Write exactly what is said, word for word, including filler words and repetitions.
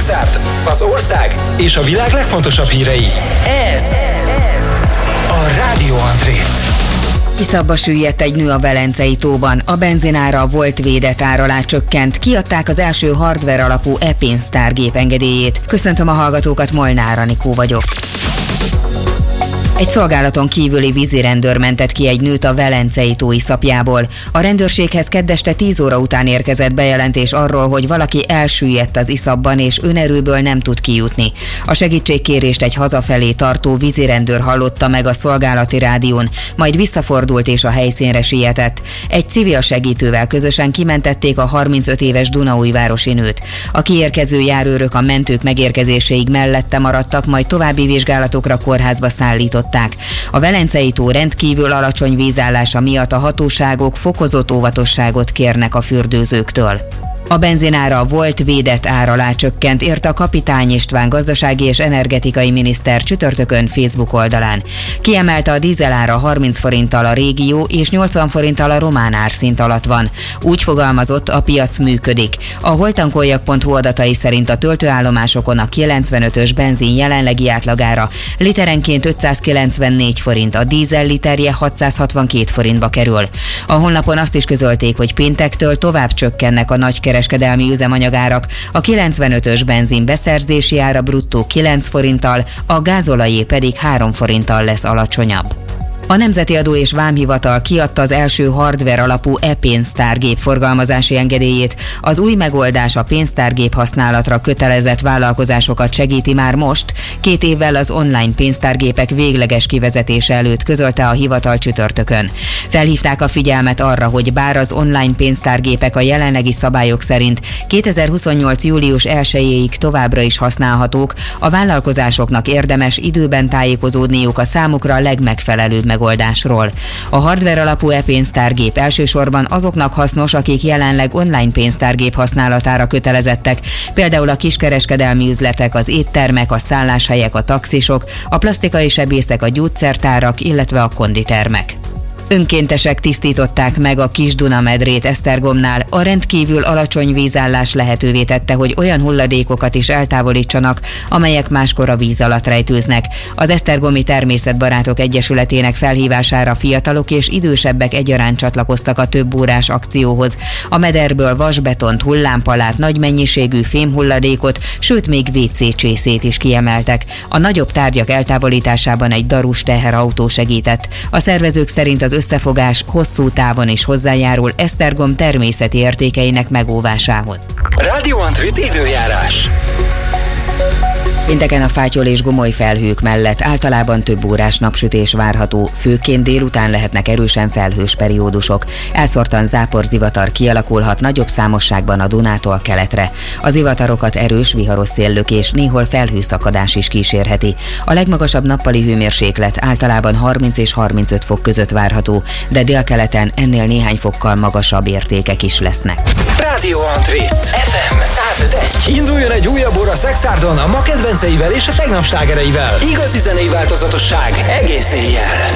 Szexárd, az ország és a világ legfontosabb hírei. Ez a Rádió André. Kiszabba süllyedt egy nő a Velencei tóban. A benzinára a Volt védett ár alá csökkent. Kiadták az első hardware alapú e-pénztárgép engedélyét. Köszöntöm a hallgatókat, Molnár Anikó vagyok. Egy szolgálaton kívüli vízirendőr mentett ki egy nőt a Velencei tó iszapjából. A rendőrséghez kedd este tíz óra után érkezett bejelentés arról, hogy valaki elsüllyedt az iszapban és önerőből nem tud kijutni. A segítségkérést egy hazafelé tartó vízirendőr hallotta meg a szolgálati rádión, majd visszafordult és a helyszínre sietett. Egy civil segítővel közösen kimentették a harmincöt éves dunaújvárosi nőt. A kiérkező járőrök a mentők megérkezéséig mellette maradtak, majd további vizsgálatokra kórházba szállított. A Velencei tó rendkívül alacsony vízállása miatt a hatóságok fokozott óvatosságot kérnek a fürdőzőktől. A benzinára a Volt védett ár alá csökkent, írta Kapitány István gazdasági és energetikai miniszter csütörtökön Facebook oldalán. Kiemelte, a dízelára harminc forinttal a régió és nyolcvan forinttal a román árszint alatt van. Úgy fogalmazott, a piac működik. A holtankoljak pont hu adatai szerint a töltőállomásokon a kilencvenötös benzin jelenlegi átlagára literenként ötszázkilencvennégy forint, a dízel literje hatszázhatvankét forintba kerül. A honlapon azt is közölték, hogy péntektől tovább csökkennek a nagykereskedelmi kereskedelmi üzemanyagárak, a kilencvenötös benzin beszerzési ára bruttó kilenc forinttal, a gázolajé pedig három forinttal lesz alacsonyabb. A Nemzeti Adó és Vámhivatal kiadta az első hardware alapú e-pénztárgép forgalmazási engedélyét. Az új megoldás a pénztárgép használatra kötelezett vállalkozásokat segíti már most, két évvel az online pénztárgépek végleges kivezetése előtt, közölte a hivatal csütörtökön. Felhívták a figyelmet arra, hogy bár az online pénztárgépek a jelenlegi szabályok szerint kétezer-huszonnyolc július elsejéig továbbra is használhatók, a vállalkozásoknak érdemes időben tájékozódniuk a számukra a legmegfelelőbb megoldásról. A hardware alapú e-pénztárgép elsősorban azoknak hasznos, akik jelenleg online pénztárgép használatára kötelezettek, például a kiskereskedelmi üzletek, az éttermek, a szálláshelyek, a taxisok, a plastikai sebészek, a gyógyszertárak, illetve a konditermek. Önkéntesek tisztították meg a Kis-Duna-medrét Esztergomnál. A rendkívül alacsony vízállás lehetővé tette, hogy olyan hulladékokat is eltávolítsanak, amelyek máskor a víz alatt rejtőznek. Az Esztergomi Természetbarátok Egyesületének felhívására fiatalok és idősebbek egyaránt csatlakoztak a több órás akcióhoz. A mederből vasbetont, hullámpalát, nagy mennyiségű fémhulladékot, sőt még vé cé csészét is kiemeltek. A nagyobb tárgyak eltávolításában egy darus teherautó segített. A szervezők szerint az összefogás hosszú távon is hozzájárul Esztergom természeti értékeinek megóvásához. Rádió André időjárás. Pénteken a fátyol és gomoly felhők mellett általában több órás napsütés várható, főként délután lehetnek erősen felhős periódusok. Elszórtan záporzivatar kialakulhat nagyobb számosságban a Dunától keletre. A zivatarokat erős, viharos széllökés, néhol felhőszakadás is kísérheti. A legmagasabb nappali hőmérséklet általában harminc és harmincöt fok között várható, de délkeleten ennél néhány fokkal magasabb értékek is lesznek. Rádió André ef em száz öt egy. Induljon egy újabb óra Szexárdon a ma kedvenceivel és a tegnap slágereivel. Igazi zenei változatosság egész éjjel.